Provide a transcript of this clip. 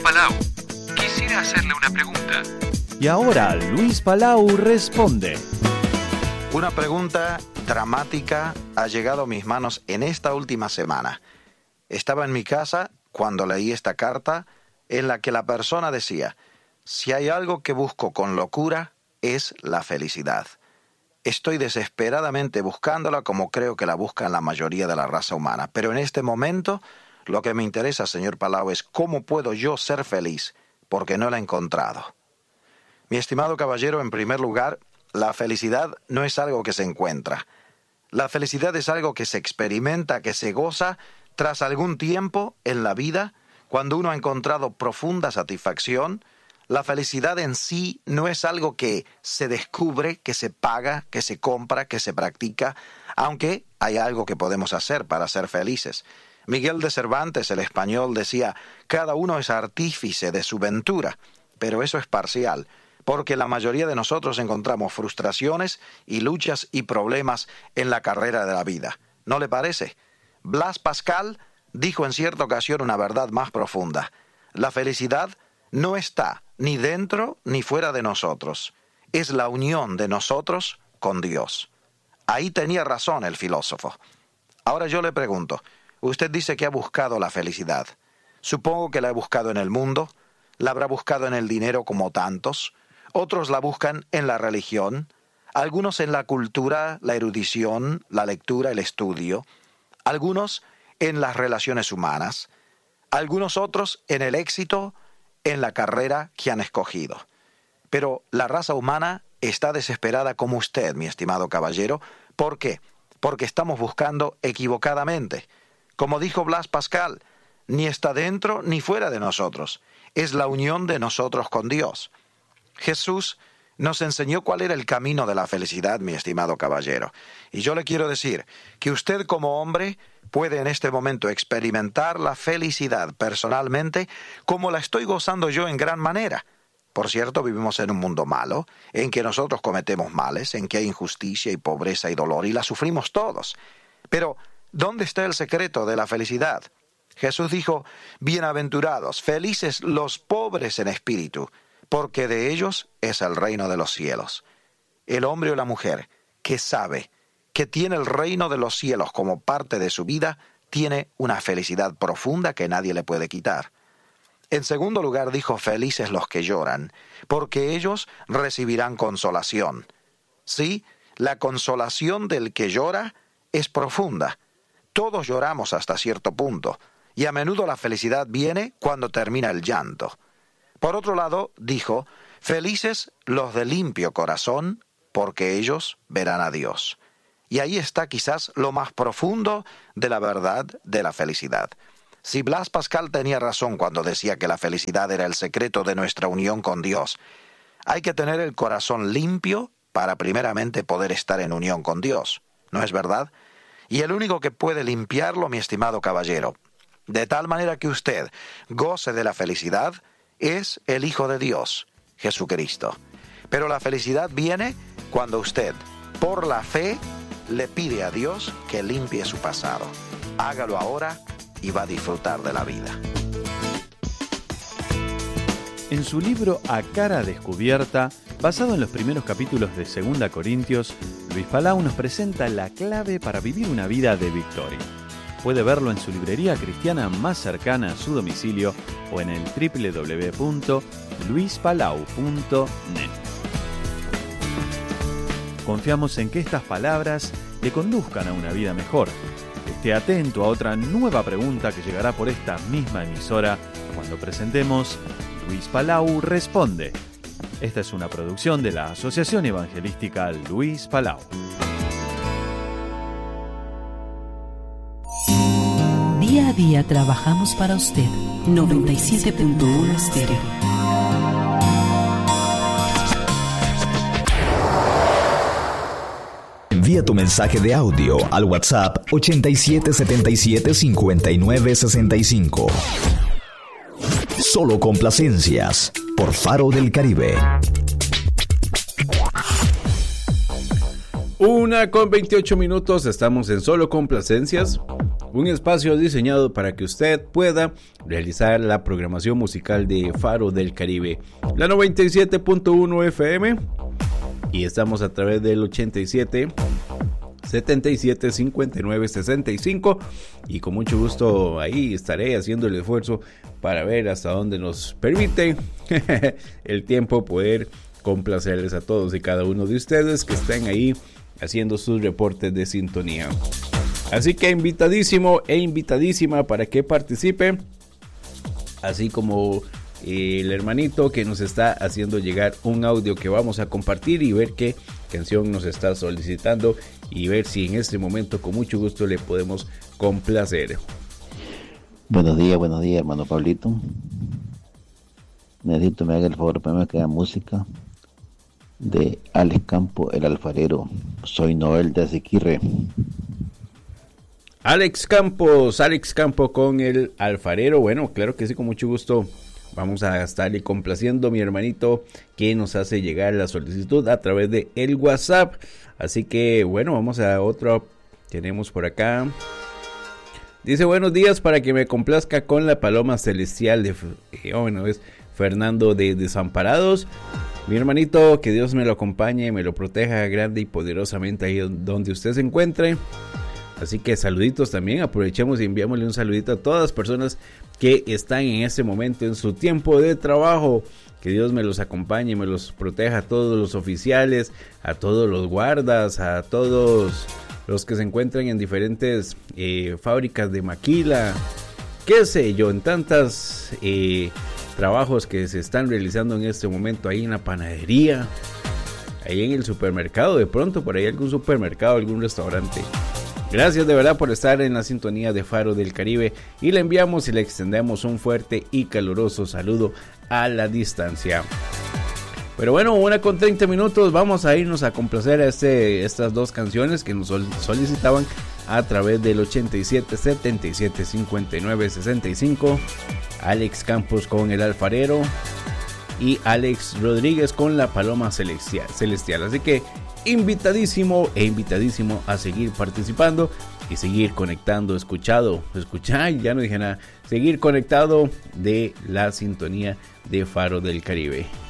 Palau. Quisiera hacerle una pregunta. Y ahora Luis Palau responde. Una pregunta dramática ha llegado a mis manos en esta última semana. Estaba en mi casa cuando leí esta carta en la que la persona decía: si hay algo que busco con locura, es la felicidad. Estoy desesperadamente buscándola como creo que la buscan la mayoría de la raza humana. Pero en este momento, lo que me interesa, señor Palau, es cómo puedo yo ser feliz, porque no la he encontrado. Mi estimado caballero, en primer lugar, la felicidad no es algo que se encuentra. La felicidad es algo que se experimenta, que se goza tras algún tiempo en la vida, cuando uno ha encontrado profunda satisfacción. La felicidad en sí no es algo que se descubre, que se paga, que se compra, que se practica, aunque hay algo que podemos hacer para ser felices. Miguel de Cervantes, el español, decía: cada uno es artífice de su ventura, pero eso es parcial, porque la mayoría de nosotros encontramos frustraciones y luchas y problemas en la carrera de la vida. ¿No le parece? Blas Pascal dijo en cierta ocasión una verdad más profunda: la felicidad no está ni dentro ni fuera de nosotros. Es la unión de nosotros con Dios. Ahí tenía razón el filósofo. Ahora yo le pregunto, usted dice que ha buscado la felicidad. Supongo que la ha buscado en el mundo, la habrá buscado en el dinero como tantos, otros la buscan en la religión, algunos en la cultura, la erudición, la lectura, el estudio, algunos en las relaciones humanas, algunos otros en el éxito, en la carrera que han escogido. Pero la raza humana está desesperada como usted, mi estimado caballero. ¿Por qué? Porque estamos buscando equivocadamente. Como dijo Blas Pascal, ni está dentro ni fuera de nosotros. Es la unión de nosotros con Dios. Jesús nos enseñó cuál era el camino de la felicidad, mi estimado caballero. Y yo le quiero decir que usted como hombre puede en este momento experimentar la felicidad personalmente como la estoy gozando yo en gran manera. Por cierto, vivimos en un mundo malo, en que nosotros cometemos males, en que hay injusticia y pobreza y dolor, y la sufrimos todos. Pero, ¿dónde está el secreto de la felicidad? Jesús dijo: bienaventurados, felices los pobres en espíritu, porque de ellos es el reino de los cielos. El hombre o la mujer que sabe que tiene el reino de los cielos como parte de su vida, tiene una felicidad profunda que nadie le puede quitar. En segundo lugar dijo: felices los que lloran, porque ellos recibirán consolación. Sí, la consolación del que llora es profunda. Todos lloramos hasta cierto punto, y a menudo la felicidad viene cuando termina el llanto. Por otro lado, dijo: felices los de limpio corazón, porque ellos verán a Dios. Y ahí está quizás lo más profundo de la verdad de la felicidad. Si Blas Pascal tenía razón cuando decía que la felicidad era el secreto de nuestra unión con Dios, hay que tener el corazón limpio para primeramente poder estar en unión con Dios, ¿no es verdad? Y el único que puede limpiarlo, mi estimado caballero, de tal manera que usted goce de la felicidad, es el Hijo de Dios, Jesucristo. Pero la felicidad viene cuando usted, por la fe, le pide a Dios que limpie su pasado. Hágalo ahora y va a disfrutar de la vida. En su libro A Cara Descubierta, basado en los primeros capítulos de 2 Corintios, Luis Palau nos presenta la clave para vivir una vida de victoria. Puede verlo en su librería cristiana más cercana a su domicilio o en el www.luispalau.net. Confiamos en que estas palabras le conduzcan a una vida mejor. Esté atento a otra nueva pregunta que llegará por esta misma emisora cuando presentemos Luis Palau Responde. Esta es una producción de la Asociación Evangelística Luis Palau. Día a día trabajamos para usted. 97.1 Estéreo. Envía tu mensaje de audio al WhatsApp 8777-5965. Solo complacencias por Faro del Caribe. 1:28 minutos, estamos en Solo Complacencias. un espacio diseñado para que usted pueda realizar la programación musical de Faro del Caribe, la 97.1 FM, y estamos a través del 87 77 59 65, y con mucho gusto ahí estaré haciendo el esfuerzo para ver hasta dónde nos permite el tiempo poder complacerles a todos y cada uno de ustedes que estén ahí haciendo sus reportes de sintonía. Así que invitadísimo e invitadísima para que participe, así como el hermanito que nos está haciendo llegar un audio que vamos a compartir y ver qué canción nos está solicitando y ver si en este momento con mucho gusto le podemos complacer. Buenos días, hermano Pablito. Necesito me haga el favor para que haga música de Alex Campos, el alfarero. Soy Noel de Siquirre. Alex Campos con el alfarero. Bueno, claro que sí, con mucho gusto. Vamos a estarle complaciendo a mi hermanito que nos hace llegar la solicitud a través de el WhatsApp. Así que bueno, vamos a otro. Tenemos por acá. Dice: buenos días, para que me complazca con la paloma celestial de bueno, es Fernando de Desamparados. Mi hermanito, que Dios me lo acompañe, me lo proteja grande y poderosamente ahí donde usted se encuentre. Así que saluditos también, aprovechemos y enviámosle un saludito a todas las personas que están en este momento en su tiempo de trabajo. Que Dios me los acompañe, me los proteja, a todos los oficiales, a todos los guardas, a todos los que se encuentran en diferentes fábricas de maquila, qué sé yo, en tantas trabajos que se están realizando en este momento, ahí en la panadería, ahí en el supermercado, de pronto por ahí algún supermercado, algún restaurante. Gracias de verdad por estar en la sintonía de Faro del Caribe, y le enviamos y le extendemos un fuerte y caluroso saludo a la distancia. Pero bueno, 1:30 minutos, vamos a irnos a complacer a estas dos canciones que nos solicitaban a través del 87 77 59 65. Alex Campos con el alfarero y Alex Rodríguez con la paloma celestial. Así que invitadísimo e invitadísimo a seguir participando y seguir conectando, seguir conectado de la sintonía de Faro del Caribe.